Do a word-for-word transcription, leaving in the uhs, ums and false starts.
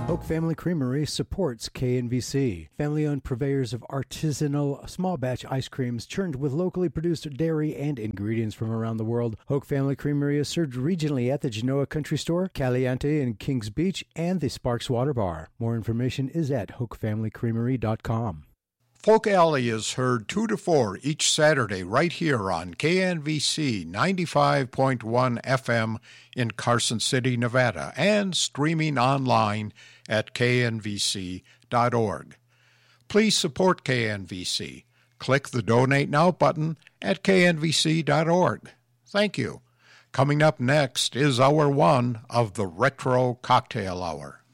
Hoke Family Creamery supports K N V C. Family-owned purveyors of artisanal small-batch ice creams churned with locally produced dairy and ingredients from around the world. Hoke Family Creamery is served regionally at the Genoa Country Store, Caliente in Kings Beach, and the Sparks Water Bar. More information is at hoke family creamery dot com. Folk Alley is heard two to four each Saturday right here on K N V C ninety-five point one F M in Carson City, Nevada, and streaming online at k n v c dot org. Please support K N V C. Click the Donate Now button at k n v c dot org. Thank you. Coming up next is Hour One of the Retro Cocktail Hour.